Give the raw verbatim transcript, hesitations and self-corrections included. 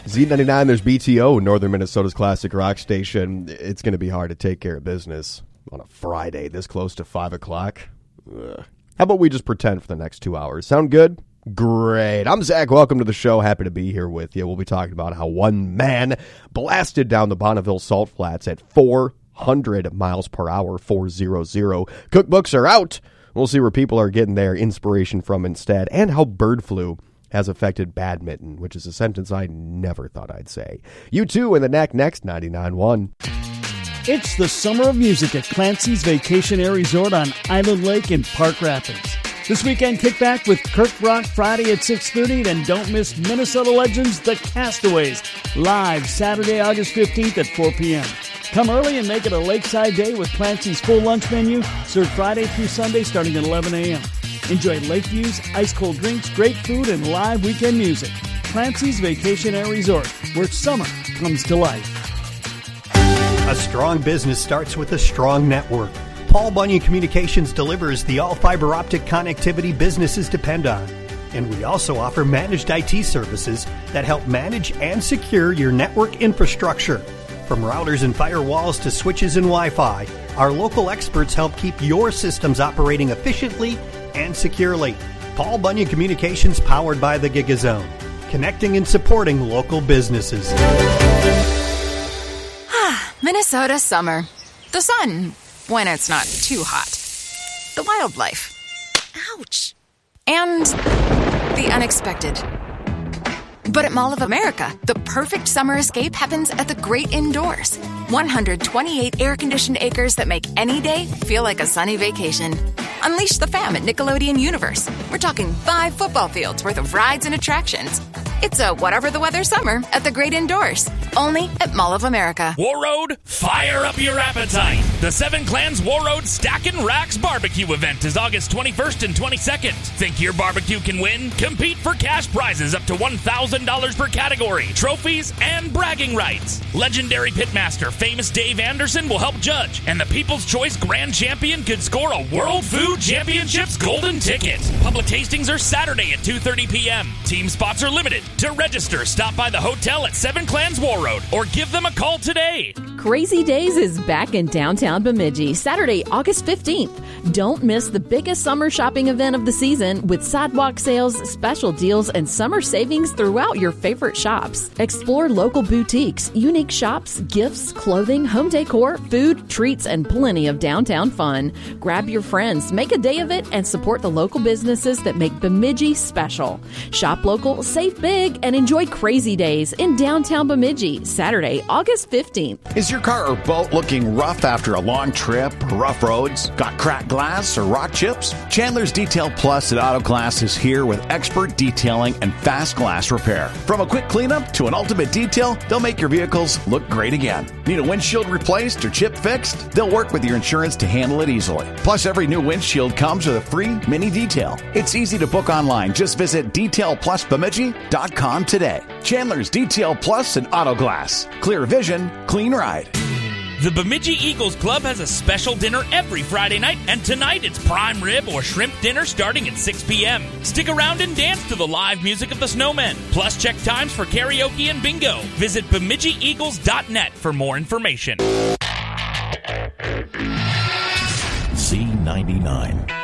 Z ninety-nine, there's B T O, Northern Minnesota's classic rock station. It's going to be hard to take care of business on a Friday this close to five o'clock. Ugh. How about we just pretend for the next two hours? Sound good? Great. I'm Zach. Welcome to the show. Happy to be here with you. We'll be talking about how one man blasted down the Bonneville Salt Flats at four hundred miles per hour, four hundred. Cookbooks are out. We'll see where people are getting their inspiration from instead, and how bird flu has affected badminton, which is a sentence I never thought I'd say. You too in the Knack Next ninety-nine point one. It's the summer of music at Clancy's Vacation Air Resort on Island Lake in Park Rapids. This weekend, kick back with Kirk Brock Friday at six thirty, and don't miss Minnesota legends The Castaways, live Saturday, August fifteenth at four p.m. Come early and make it a lakeside day with Clancy's full lunch menu, served Friday through Sunday starting at eleven a.m. Enjoy lake views, ice-cold drinks, great food, and live weekend music. Clancy's Vacation Air Resort, where summer comes to life. A strong business starts with a strong network. Paul Bunyan Communications delivers the all-fiber optic connectivity businesses depend on. And we also offer managed I T services that help manage and secure your network infrastructure. From routers and firewalls to switches and Wi-Fi, our local experts help keep your systems operating efficiently and securely. Paul Bunyan Communications, powered by the GigaZone, connecting and supporting local businesses. Minnesota summer. The sun, when it's not too hot. The wildlife. Ouch. And the unexpected. But at Mall of America, the perfect summer escape happens at the great indoors. one hundred twenty-eight air-conditioned acres that make any day feel like a sunny vacation. Unleash the fam at Nickelodeon Universe. We're talking five football fields worth of rides and attractions. It's a whatever the weather summer at the great indoors. Only at Mall of America. Warroad, fire up your appetite. The Seven Clans Warroad Stackin' Racks Barbecue event is August twenty-first and twenty-second. Think your barbecue can win? Compete for cash prizes up to one thousand dollars per category, trophies, and bragging rights. Legendary pitmaster famous Dave Anderson will help judge, and the People's Choice Grand Champion could score a World Food Championships golden ticket. Public tastings are Saturday at two thirty p.m. Team spots are limited. To register, stop by the hotel at Seven Clans Warroad or give them a call today. Crazy Days is back in downtown Bemidji, Saturday, August fifteenth. Don't miss the biggest summer shopping event of the season with sidewalk sales, special deals, and summer savings throughout your favorite shops. Explore local boutiques, unique shops, gifts, clothing, home decor, food, treats, and plenty of downtown fun. Grab your friends, make a day of it, and support the local businesses that make Bemidji special. Shop local, save big, and enjoy Crazy Days in downtown Bemidji, Saturday, August fifteenth. Is your car or boat looking rough after a long trip, rough roads, got cracked glass or rock chips? Chandler's Detail Plus at Auto Glass is here with expert detailing and fast glass repair. From a quick cleanup to an ultimate detail, they'll make your vehicles look great again. Need a windshield replaced or chip fixed? They'll work with your insurance to handle it easily. Plus, every new windshield comes with a free mini detail. It's easy to book online. Just visit detail plus bemidji dot com today. Chandler's Detail Plus and Auto Glass. Clear vision, clean ride. The Bemidji Eagles Club has a special dinner every Friday night, and tonight it's prime rib or shrimp dinner starting at six p.m. Stick around and dance to the live music of the Snowmen. Plus, check times for karaoke and bingo. Visit bemidji eagles dot net for more information. Z ninety-nine.